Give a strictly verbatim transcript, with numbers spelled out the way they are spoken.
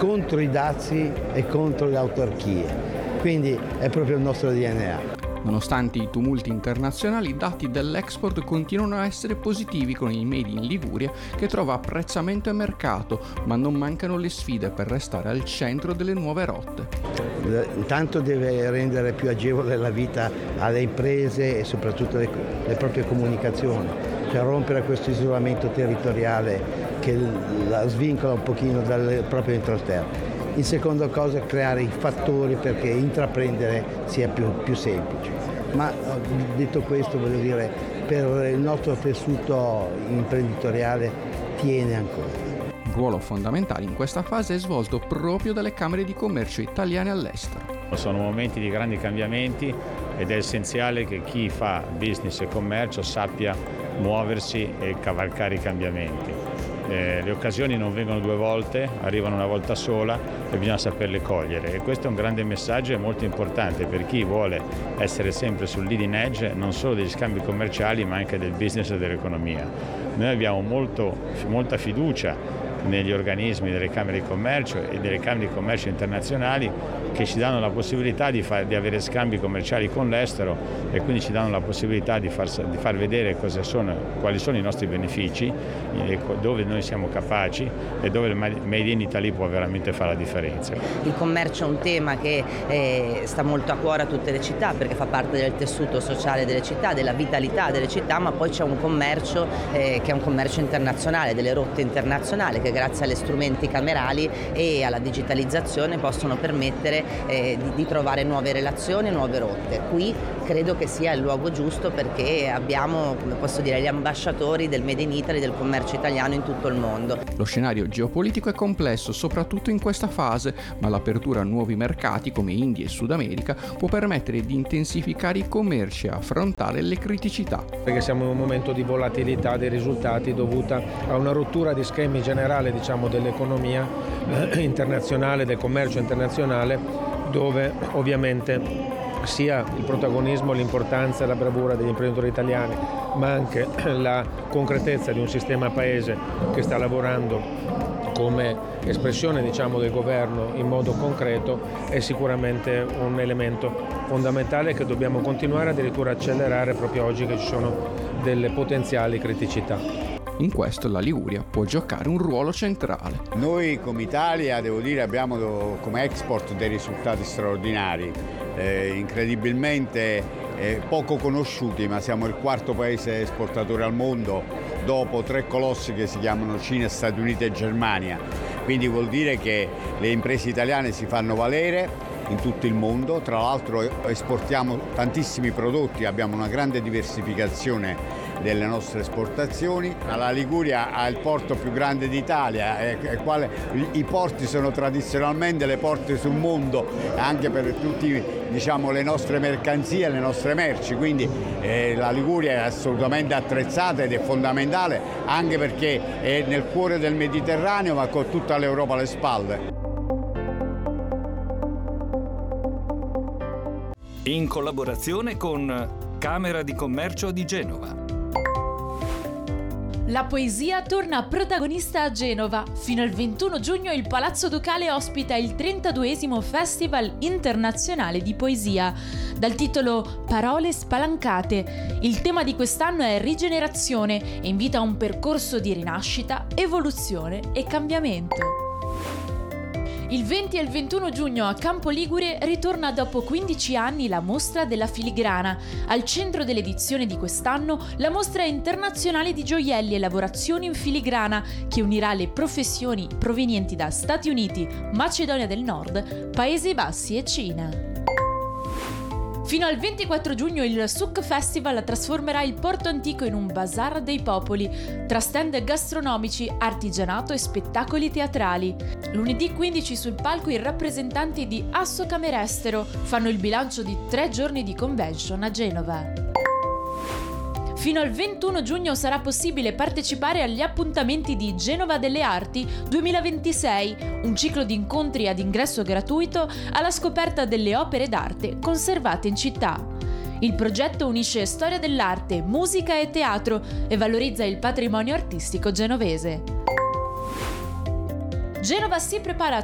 contro i dazi e contro le autarchie, quindi è proprio il nostro D N A. Nonostante i tumulti internazionali, i dati dell'export continuano a essere positivi con il Made in Liguria che trova apprezzamento e mercato, ma non mancano le sfide per restare al centro delle nuove rotte. Intanto deve rendere più agevole la vita alle imprese e soprattutto le, le proprie comunicazioni, cioè rompere questo isolamento territoriale che la svincola un pochino dal proprio entroterra. In seconda cosa creare i fattori perché intraprendere sia più, più semplice. Ma detto questo, voglio dire, per il nostro tessuto imprenditoriale tiene ancora. Un ruolo fondamentale in questa fase è svolto proprio dalle Camere di Commercio italiane all'estero. Sono momenti di grandi cambiamenti ed è essenziale che chi fa business e commercio sappia muoversi e cavalcare i cambiamenti. Eh, le occasioni non vengono due volte, arrivano una volta sola e bisogna saperle cogliere, e questo è un grande messaggio e molto importante per chi vuole essere sempre sul leading edge non solo degli scambi commerciali ma anche del business e dell'economia. Noi abbiamo molto, molta fiducia negli organismi delle Camere di Commercio e delle Camere di Commercio internazionali che ci danno la possibilità di, far, di avere scambi commerciali con l'estero e quindi ci danno la possibilità di far, di far vedere cosa sono, quali sono i nostri benefici, dove noi siamo capaci e dove il Made in Italy può veramente fare la differenza. Il commercio è un tema che eh, sta molto a cuore a tutte le città perché fa parte del tessuto sociale delle città, della vitalità delle città, ma poi c'è un commercio eh, che è un commercio internazionale, delle rotte internazionali che grazie agli strumenti camerali e alla digitalizzazione possono permettere eh, di, di trovare nuove relazioni, nuove rotte. Qui credo che sia il luogo giusto perché abbiamo, come posso dire, gli ambasciatori del Made in Italy, del commercio italiano in tutto il mondo. Lo scenario geopolitico è complesso, soprattutto in questa fase, ma l'apertura a nuovi mercati come India e Sud America può permettere di intensificare i commerci e affrontare le criticità. Perché siamo in un momento di volatilità dei risultati dovuta a una rottura di schemi generali, diciamo, dell'economia eh, internazionale, del commercio internazionale, dove ovviamente sia il protagonismo, l'importanza e la bravura degli imprenditori italiani, ma anche la concretezza di un sistema paese che sta lavorando come espressione, diciamo, del governo in modo concreto, è sicuramente un elemento fondamentale che dobbiamo continuare, addirittura accelerare proprio oggi che ci sono delle potenziali criticità. In questo la Liguria può giocare un ruolo centrale. Noi come Italia, devo dire, abbiamo come export dei risultati straordinari, eh, incredibilmente eh, poco conosciuti, ma siamo il quarto paese esportatore al mondo dopo tre colossi che si chiamano Cina, Stati Uniti e Germania. Quindi vuol dire che le imprese italiane si fanno valere in tutto il mondo, tra l'altro esportiamo tantissimi prodotti, abbiamo una grande diversificazione delle nostre esportazioni. La Liguria ha il porto più grande d'Italia, e, e quale, i porti sono tradizionalmente le porte sul mondo anche per tutte, diciamo, le nostre mercanzie, le nostre merci, quindi eh, la Liguria è assolutamente attrezzata ed è fondamentale anche perché è nel cuore del Mediterraneo ma con tutta l'Europa alle spalle. In collaborazione con Camera di Commercio di Genova. La poesia torna protagonista a Genova. Fino al ventuno giugno il Palazzo Ducale ospita il trentaduesimo Festival Internazionale di Poesia, dal titolo Parole spalancate. Il tema di quest'anno è rigenerazione e invita a un percorso di rinascita, evoluzione e cambiamento. Il venti e il ventuno giugno a Campo Ligure ritorna dopo quindici anni la Mostra della Filigrana. Al centro dell'edizione di quest'anno la Mostra internazionale di gioielli e lavorazioni in filigrana che unirà le professioni provenienti da Stati Uniti, Macedonia del Nord, Paesi Bassi e Cina. Fino al ventiquattro giugno il Souk Festival trasformerà il Porto Antico in un bazar dei popoli, tra stand gastronomici, artigianato e spettacoli teatrali. Lunedì quindici sul palco i rappresentanti di Asso Camerestero fanno il bilancio di tre giorni di convention a Genova. Fino al ventuno giugno sarà possibile partecipare agli appuntamenti di Genova delle Arti duemilaventisei, un ciclo di incontri ad ingresso gratuito alla scoperta delle opere d'arte conservate in città. Il progetto unisce storia dell'arte, musica e teatro e valorizza il patrimonio artistico genovese. Genova si prepara